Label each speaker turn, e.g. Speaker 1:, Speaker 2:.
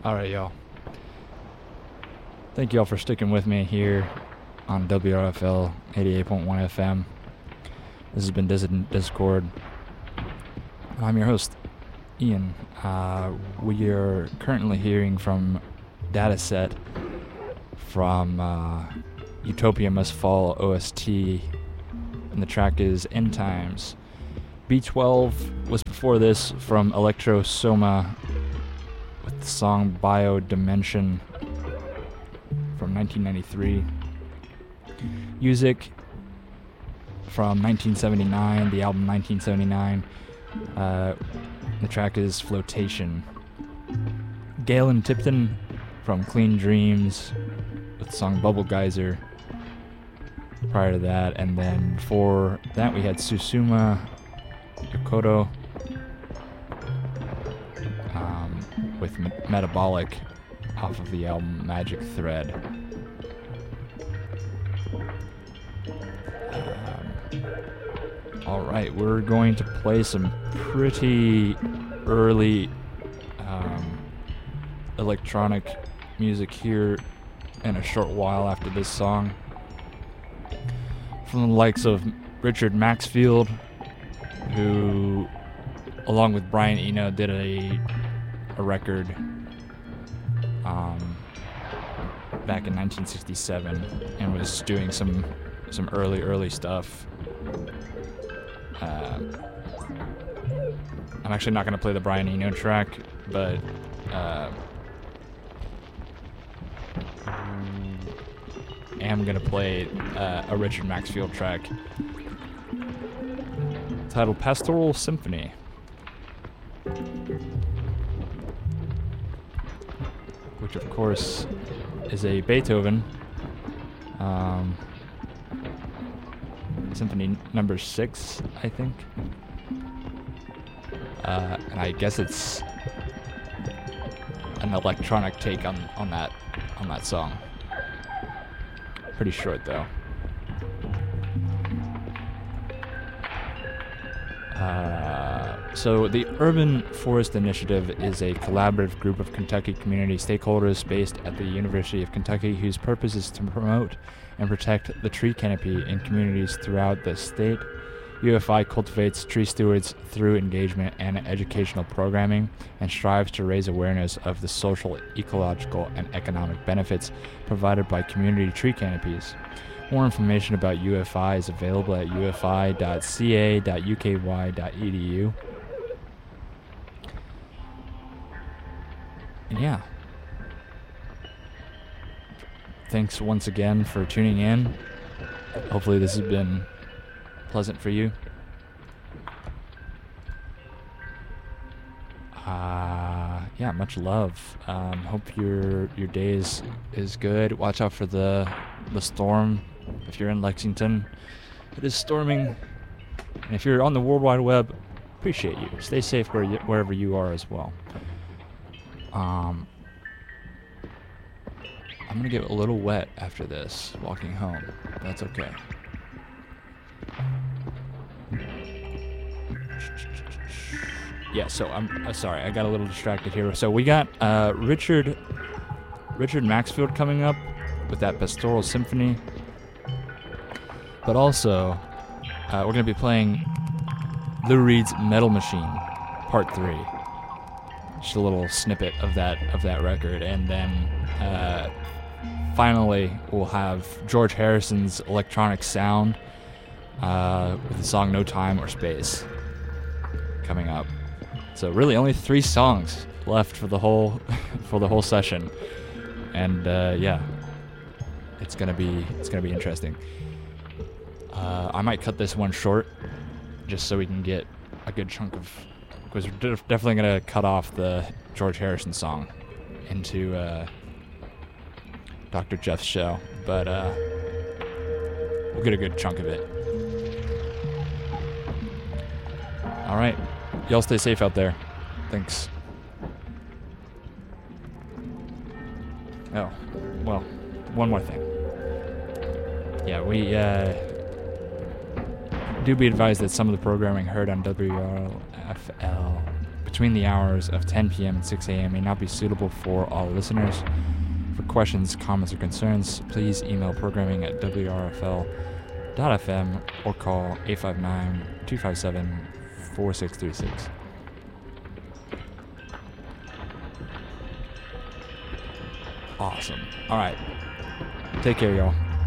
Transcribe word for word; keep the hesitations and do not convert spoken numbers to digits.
Speaker 1: All right, y'all. Thank y'all for sticking with me here on W R F L eighty-eight point one F M. This has been Dissident Discord. I'm your host, Ian. Uh, we are currently hearing from Dataset from uh, Utopia Must Fall O S T, and the track is End Times. B twelve was before this from Electro Soma with the song Biodimension from nineteen ninety-three. Music from nineteen seventy-nine, the album nineteen seventy-nine. Uh, the track is Flotation. Galen Tipton from Clean Dreams with the song Bubble Geyser prior to that, and then before that we had Susuma Yokoto um, with M- Metabolic off of the album Magic Thread. Um, Alright, we're going to play some pretty early um, electronic music here in a short while after this song. From the likes of Richard Maxfield, who, along with Brian Eno, did a a record um, back in nineteen sixty-seven and was doing some some early early stuff. Uh, I'm actually not going to play the Brian Eno track, but uh, am going to play uh, a Richard Maxfield track titled Pastoral Symphony. Which, of course, is a Beethoven um, Symphony number six, I think. Uh, and I guess it's an electronic take on, on that on that song. Pretty short though. Uh, so the Urban Forest Initiative is a collaborative group of Kentucky community stakeholders based at the University of Kentucky whose purpose is to promote and protect the tree canopy in communities throughout the state. U F I cultivates tree stewards through engagement and educational programming and strives to raise awareness of the social, ecological, and economic benefits provided by community tree canopies. More information about U F I is available at u f i dot c a dot u k y dot e d u. And yeah. Thanks once again for tuning in. Hopefully this has been pleasant for you. Uh, yeah, much love. Um, hope your your day is, is good. Watch out for the the storm if you're in Lexington. It is storming. And if you're on the World Wide Web, appreciate you. Stay safe where you, wherever you are as well. Um, I'm gonna get a little wet after this walking home. That's okay. Yeah, so I'm uh, sorry, I got a little distracted here. So we got uh, Richard Richard Maxfield coming up with that Pastoral Symphony, but also uh, we're gonna be playing Lou Reed's Metal Machine Part Three. Just a little snippet of that of that record, and then uh, finally we'll have George Harrison's Electronic Sound uh, with the song No Time or Space coming up. So really only three songs left for the whole for the whole session, and uh, yeah, it's gonna be it's gonna be interesting. Uh, I might cut this one short just so we can get a good chunk of, because we're def- definitely gonna cut off the George Harrison song into uh, Doctor Jeff's show, but uh, we'll get a good chunk of it. All right. Y'all stay safe out there. Thanks. Oh, well, one more thing. Yeah, we uh, do be advised that some of the programming heard on W R F L between the hours of ten p.m. and six a.m. may not be suitable for all listeners. For questions, comments, or concerns, please email programming at w r f l dot f m or call eight five nine, two five seven, four six three six. Awesome. All right. Take care, y'all.